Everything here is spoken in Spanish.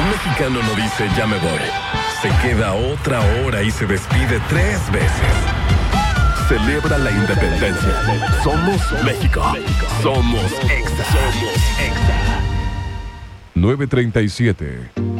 Un mexicano no dice ya me voy. Se queda otra hora y se despide 3 veces. Celebra la independencia. Somos México. Somos Exa. 9:37.